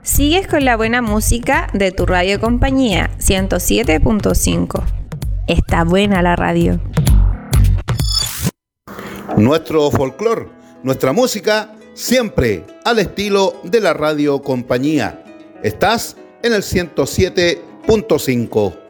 Sigues con la buena música de tu radio compañía 107.5. Está buena la radio. Nuestro folclor, nuestra música, siempre al estilo de la radio compañía. Estás en el 107.5.